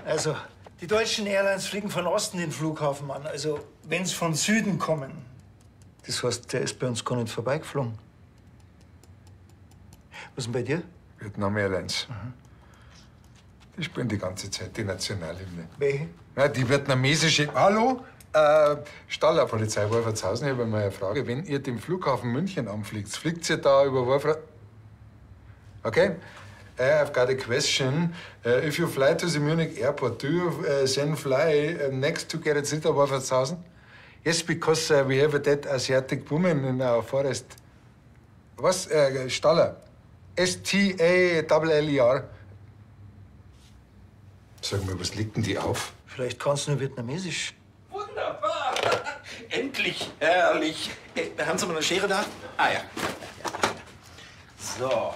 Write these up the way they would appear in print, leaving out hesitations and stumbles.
Also, die deutschen Airlines fliegen von Osten den Flughafen an. Also, wenn sie von Süden kommen. Das heißt, der ist bei uns gar nicht vorbeigeflogen. Was ist denn bei dir? Vietnam Airlines. Die spielen die ganze Zeit die Nationalhymne. Welche? Ja, die vietnamesische. Hallo? Staller Polizei Wolfertshausen, ich habe mal eine Frage. Wenn ihr den Flughafen München anfliegt, fliegt ihr da über Wolfratshausen? Okay. I've got a question. If you fly to the Munich airport, do you then fly next to Geretsritter Wolfertshausen? Yes, because we have a dead Asiatic woman in our forest. Was? Staller. S-T-A-L-L-E-R. Sag mal, was legt denn die auf? Vielleicht kannst du nur Vietnamesisch. Wunderbar. Endlich. Herrlich. Haben Sie mal eine Schere da? Ah ja. So.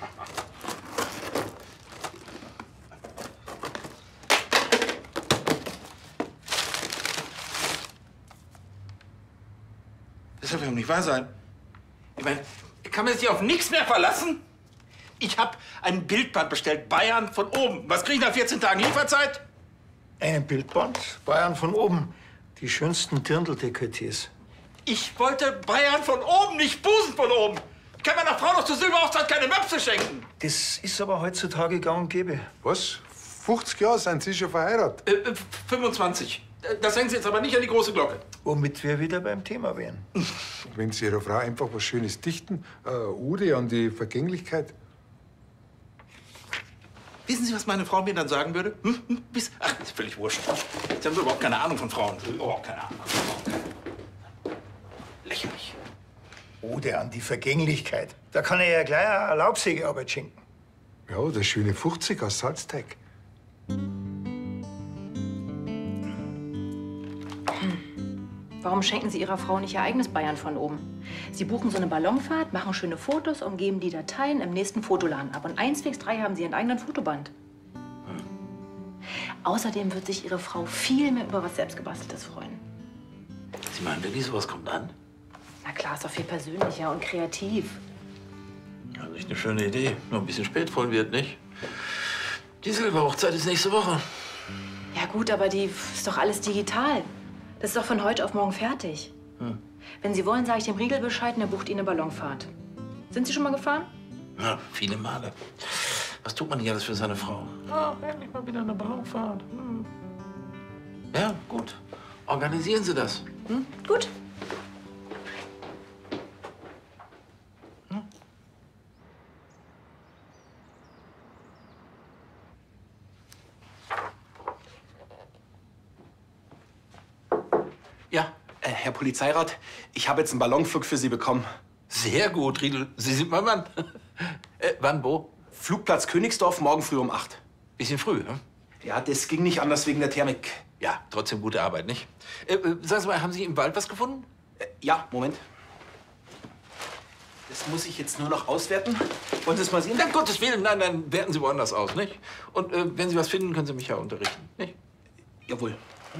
Das darf ja nicht wahr sein. Ich meine, kann man sich auf nichts mehr verlassen? Ich habe ein Bildband bestellt, Bayern von oben. Was kriege ich nach 14 Tagen Lieferzeit? Ein Bildband? Bayern von oben. Die schönsten Dirndl-Dekolletés. Ich wollte Bayern von oben, nicht Busen von oben. Ich kann meiner Frau doch zur Silberhochzeit keine Möpse schenken. Das ist aber heutzutage gang und gäbe. Was? 50 Jahre sind Sie schon verheiratet? 25. Das hängen Sie jetzt aber nicht an die große Glocke. Womit wir wieder beim Thema wären. Wenn Sie Ihrer Frau einfach was Schönes dichten, Ode an die Vergänglichkeit. Wissen Sie, was meine Frau mir dann sagen würde? Ach, ist völlig wurscht. Sie haben überhaupt keine Ahnung von Frauen. Überhaupt keine Ahnung. Lächerlich. Ode an die Vergänglichkeit. Da kann er ja gleich eine Laubsägearbeit schenken. Ja, oder schöne 50 aus Salzteig. Warum schenken Sie Ihrer Frau nicht Ihr eigenes Bayern von oben? Sie buchen so eine Ballonfahrt, machen schöne Fotos und geben die Dateien im nächsten Fotoladen ab. Und 1 haben Sie Ihren eigenen Fotoband. Außerdem wird sich Ihre Frau viel mehr über was Selbstgebasteltes freuen. Sie meinen wirklich, sowas kommt an? Na klar, ist doch viel persönlicher und kreativ. Ja, nicht eine schöne Idee. Nur ein bisschen spät voll wird, nicht? Die Silberhochzeit ist nächste Woche. Ja gut, aber die ist doch alles digital. Das ist doch von heute auf morgen fertig. Wenn Sie wollen, sage ich dem Riegel Bescheid und er bucht Ihnen eine Ballonfahrt. Sind Sie schon mal gefahren? Ja, viele Male. Was tut man nicht alles für seine Frau? Ja, endlich mal wieder eine Ballonfahrt. Ja, gut. Organisieren Sie das. Gut. Ja, Herr Polizeirat, ich habe jetzt einen Ballonflug für Sie bekommen. Sehr gut, Riedel. Sie sind mein Mann. Wann, wo? Flugplatz Königsdorf, morgen früh um 8. Bisschen früh, ne? Ja, das ging nicht anders wegen der Thermik. Ja, trotzdem gute Arbeit, nicht? Sagen Sie mal, haben Sie im Wald was gefunden? Ja, Moment. Das muss ich jetzt nur noch auswerten. Wollen Sie es mal sehen? Um Gottes Willen, nein, dann werten Sie woanders aus, nicht? Und wenn Sie was finden, können Sie mich ja unterrichten, nicht? Jawohl.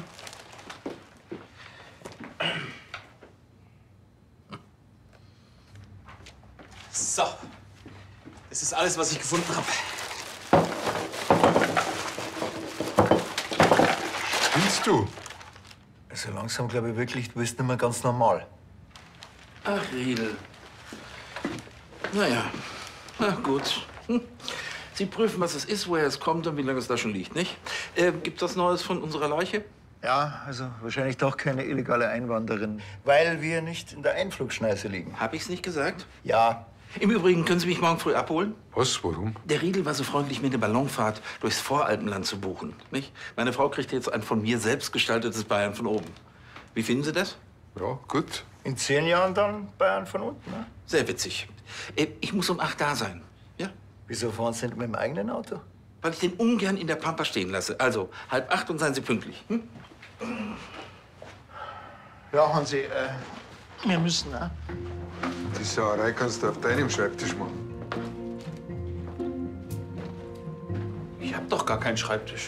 So, das ist alles, was ich gefunden habe. Spinnst du? Also langsam glaube ich wirklich, du bist nicht mehr ganz normal. Ach, Riedel. Naja, na gut. Sie prüfen, was es ist, woher es kommt und wie lange es da schon liegt, nicht? Gibt's was Neues von unserer Leiche? Ja, also wahrscheinlich doch keine illegale Einwanderin. Weil wir nicht in der Einflugschneise liegen. Hab ich's nicht gesagt? Ja. Im Übrigen, können Sie mich morgen früh abholen? Was? Warum? Der Riedel war so freundlich, mir eine Ballonfahrt durchs Voralpenland zu buchen, nicht? Meine Frau kriegt jetzt ein von mir selbst gestaltetes Bayern von oben. Wie finden Sie das? Ja, gut. In 10 Jahren dann Bayern von unten, ne? Sehr witzig. Ich muss um 8 da sein. Ja? Wieso fahren Sie nicht mit dem eigenen Auto? Weil ich den ungern in der Pampa stehen lasse. Also, 7:30 und seien Sie pünktlich. Ja, Hansi, wir müssen, ne? Die Sauerei kannst du auf deinem Schreibtisch machen. Ich habe doch gar keinen Schreibtisch.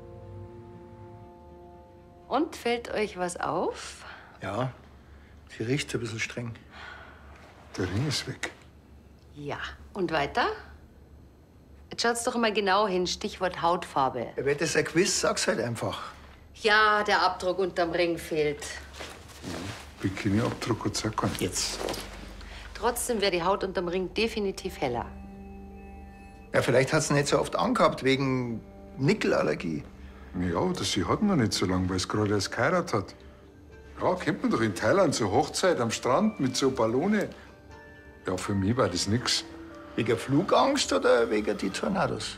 Und fällt euch was auf? Ja, die riecht ein bisschen streng. Der Ring ist weg. Ja. Und weiter? Jetzt schaut's doch mal genau hin. Stichwort Hautfarbe. Ja, wenn das ein Quiz, sag's halt einfach. Ja, der Abdruck unterm Ring fehlt. Bikini-Abdruck hat's auch keinen. Jetzt. Trotzdem wäre die Haut unterm Ring definitiv heller. Ja, vielleicht hat sie nicht so oft angehabt, wegen Nickelallergie. Ja, oder sie hat noch nicht so lange, weil sie gerade erst geheiratet hat. Ja, kennt man doch in Thailand zur Hochzeit am Strand mit so Ballone. Ja, für mich war das nix. Wegen Flugangst oder wegen die Tornados?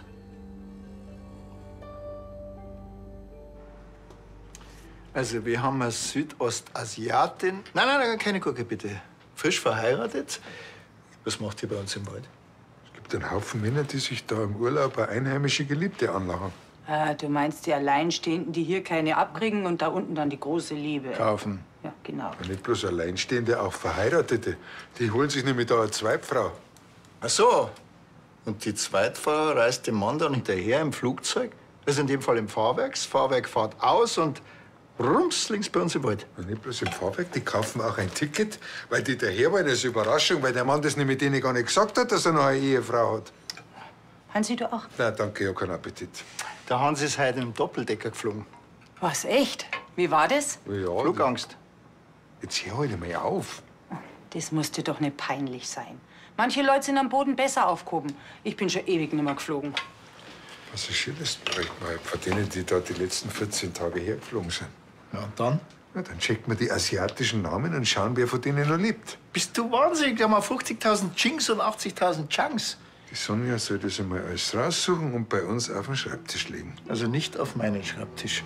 Also, wir haben eine Südostasiatin. Nein, keine Gurke, bitte. Frisch verheiratet. Was macht ihr bei uns im Wald? Es gibt einen Haufen Männer, die sich da im Urlaub eine einheimische Geliebte anlachen. Du meinst die Alleinstehenden, die hier keine abkriegen und da unten dann die große Liebe? Kaufen. Ja, genau. Und nicht bloß Alleinstehende, auch Verheiratete. Die holen sich nämlich da eine Zweitfrau. Ach so. Und die Zweitfrau reist dem Mann dann hinterher im Flugzeug? Also in dem Fall im Fahrwerk. Das Fahrwerk fährt aus und rums links bei uns im Wald. Und nicht bloß im Fahrwerk, die kaufen auch ein Ticket, weil die daher wollen als Überraschung, weil der Mann das nämlich denen gar nicht gesagt hat, dass er noch eine Ehefrau hat. Hansi, du auch? Nein, danke, ich hab keinen Appetit. Der Hans ist heute im Doppeldecker geflogen. Was, echt? Wie war das? Ja, Flugangst. jetzt hör halt mal auf. Das muss dir doch nicht peinlich sein. Manche Leute sind am Boden besser aufgehoben. Ich bin schon ewig nicht mehr geflogen. Passagierlisten bräuchten wir halt von denen, die da die letzten 14 Tage hergeflogen sind. Ja, und dann? Na, dann checken wir die asiatischen Namen und schauen, wer von denen noch lebt. Bist du wahnsinnig? Wir haben 50.000 Chings und 80.000 Changs. Die Sonja soll das einmal alles raussuchen und bei uns auf den Schreibtisch legen. Also nicht auf meinen Schreibtisch.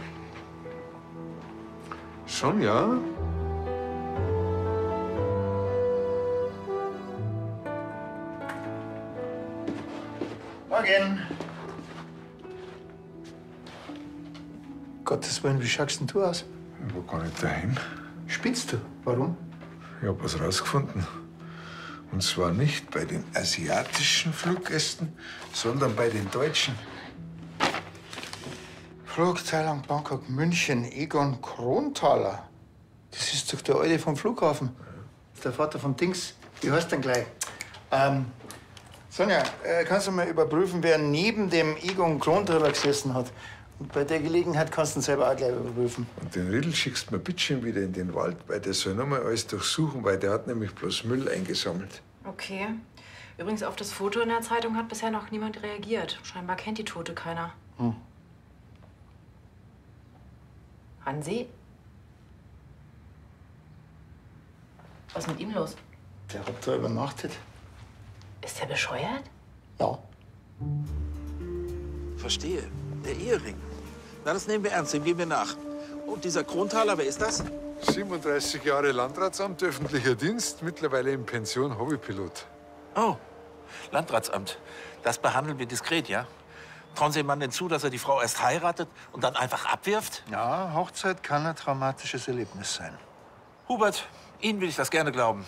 Sonja? Morgen. Gottes Willen, wie schaust denn du aus? Ich war gar nicht daheim. Spinnst du? Warum? Ich hab was rausgefunden. Und zwar nicht bei den asiatischen Fluggästen, sondern bei den deutschen. Flugzeitung Bangkok, München, Egon Kronthaler. Das ist doch der Alte vom Flughafen. Das ist der Vater von Dings. Wie heißt denn gleich? Sonja, kannst du mal überprüfen, wer neben dem Egon Kronthaler gesessen hat? Und bei der Gelegenheit kannst du ihn selber auch gleich überprüfen. Und den Riedl schickst du mir bitte schön wieder in den Wald, weil der soll noch mal alles durchsuchen, weil der hat nämlich bloß Müll eingesammelt. Okay. Übrigens, auf das Foto in der Zeitung hat bisher noch niemand reagiert. Scheinbar kennt die Tote keiner. Hansi? Was ist mit ihm los? Der hat da übernachtet. Ist der bescheuert? Ja. Verstehe. Der Ehering. Na, das nehmen wir ernst, dem gehen wir nach. Und dieser Kronthaler, wer ist das? 37 Jahre Landratsamt, öffentlicher Dienst, mittlerweile in Pension, Hobbypilot. Oh, Landratsamt. Das behandeln wir diskret, ja? Trauen Sie dem Mann denn zu, dass er die Frau erst heiratet und dann einfach abwirft? Ja, Hochzeit kann ein traumatisches Erlebnis sein. Hubert, Ihnen will ich das gerne glauben.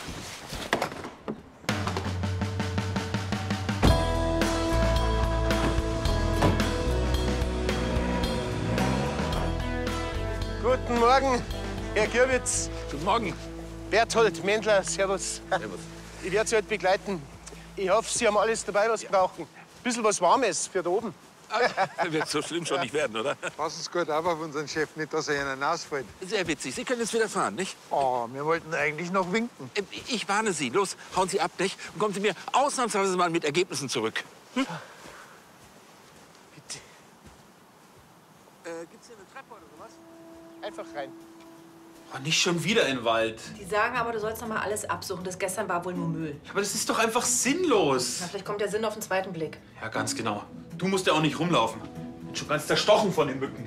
Guten Morgen, Herr Gürwitz. Guten Morgen. Berthold Mendler, servus. Servus. Ich werde Sie heute begleiten. Ich hoffe, Sie haben alles dabei, was Sie brauchen. Ein bisschen was Warmes für da oben. Wird so schlimm schon nicht werden, oder? Passen Sie gut auf unseren Chef, nicht, dass er Ihnen ausfällt. Sehr witzig. Sie können jetzt wieder fahren, nicht? Oh, wir wollten eigentlich noch winken. Ich warne Sie. Los, hauen Sie ab, nicht? Und kommen Sie mir ausnahmsweise mal mit Ergebnissen zurück. Hm? Bitte. Gibt's hier eine Treppe oder sowas? Einfach rein. Oh, nicht schon wieder in den Wald. Die sagen aber, du sollst noch mal alles absuchen. Das gestern war wohl nur Müll. Aber das ist doch einfach sinnlos. Na, vielleicht kommt der Sinn auf den zweiten Blick. Ja, ganz genau. Du musst ja auch nicht rumlaufen. Bin schon ganz zerstochen von den Mücken.